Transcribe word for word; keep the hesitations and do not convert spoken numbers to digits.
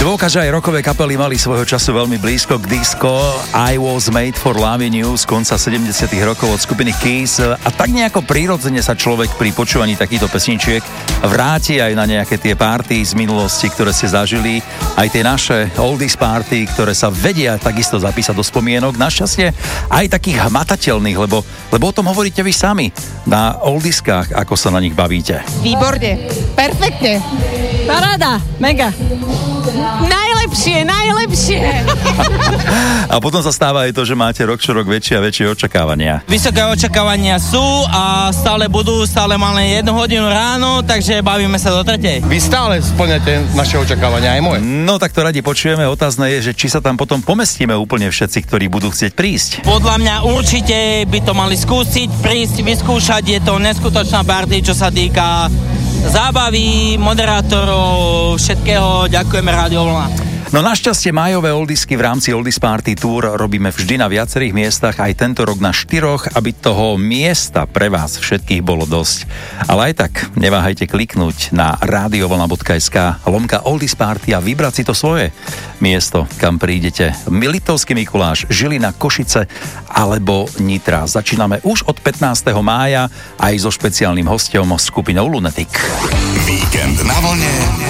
Dôkaz, že aj rockové kapely mali svojho času veľmi blízko k disco. I Was Made for Loving You z konca sedemdesiatych rokov od skupiny Kiss. A tak nejako prirodzene sa človek pri počúvaní takýchto pesničiek vráti aj na nejaké tie party z minulosti, ktoré ste zažili. Aj tie naše oldies party, ktoré sa vedia takisto zapísať do spomienok. Našťastie aj takých hmatateľných, lebo, lebo o tom hovoríte vy sami na oldieskách, ako sa na nich bavíte. Výborne, perfektne. Paráda, mega. Najlepšie, najlepšie. A potom sa stáva aj to, že máte rok čo rok väčšie a väčšie očakávania. Vysoké očakávania sú a stále budú, stále máme jednu hodinu ráno, takže bavíme sa do tretej. Vy stále splňate naše očakávania, aj moje. No tak to radi počujeme. Otázne je, že či sa tam potom pomestíme úplne všetci, ktorí budú chcieť prísť. Podľa mňa určite by to mali skúsiť, prísť, vyskúšať. Je to neskutočná party, čo sa týka zábavy, moderátorov, všetkého. Ďakujeme Rádio Vlna. No našťastie májové oldisky v rámci Oldies Party Tour robíme vždy na viacerých miestach, aj tento rok na štyroch, aby toho miesta pre vás všetkých bolo dosť. Ale aj tak neváhajte kliknúť na radiovlna bodka es ká lomka Oldies Party a vybrať si to svoje miesto, kam prídete. Litovský Mikuláš, Žilina, Košice alebo Nitra. Začíname už od pätnásteho mája aj so špeciálnym hostom skupinou Lunatic. Víkend na vlne.